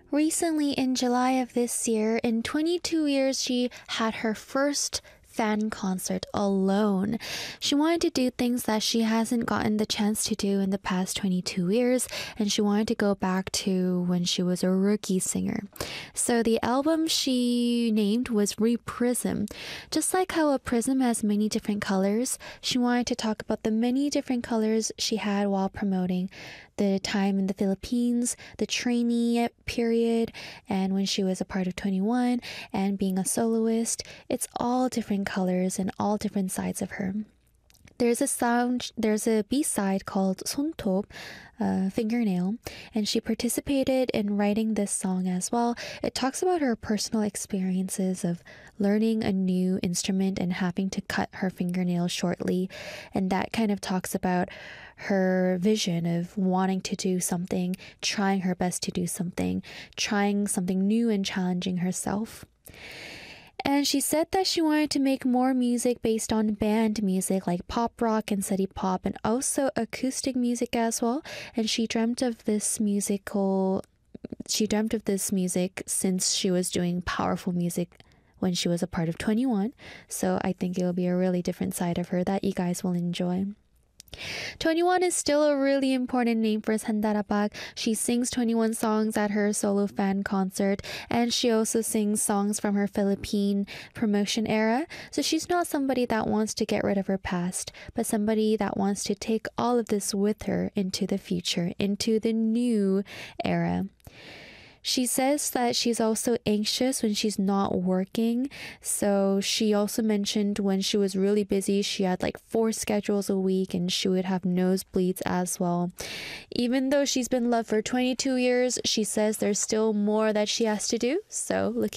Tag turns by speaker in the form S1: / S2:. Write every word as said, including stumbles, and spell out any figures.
S1: Recently, in July of this year, in twenty-two years, she had her first fan concert alone. She wanted to do things that she hasn't gotten the chance to do in the past twenty-two years, and she wanted to go back to when she was a rookie singer. So the album she named was Reprism. Just like how a prism has many different colors, she wanted to talk about the many different colors she had while promoting the time in the Philippines, the trainee period, and when she was a part of twenty-one, and being a soloist. It's all different colors and all different sides of her. There's a sound, there's a B-side called 손톱, uh, fingernail, and she participated in writing this song as well. It talks about her personal experiences of learning a new instrument and having to cut her fingernails shortly, and that kind of talks about her vision of wanting to do something, trying her best to do something, trying something new and challenging herself. And she said that she wanted to make more music based on band music like pop rock and city pop, and also acoustic music as well. And she dreamt of this musical, she dreamt of this music since she was doing powerful music when she was a part of twenty-one. So I think it will be a really different side of her that you guys will enjoy. twenty-one is still a really important name for Sandarabak. She sings twenty-one songs at her solo fan concert, and she also sings songs from her Philippine promotion era. So she's not somebody that wants to get rid of her past, but somebody that wants to take all of this with her into the future, into the new era. She says that she's also anxious when she's not working. So she also mentioned when she was really busy, she had like four schedules a week and she would have nosebleeds as well. Even though she's been loved for twenty-two years, she says there's still more that she has to do. So look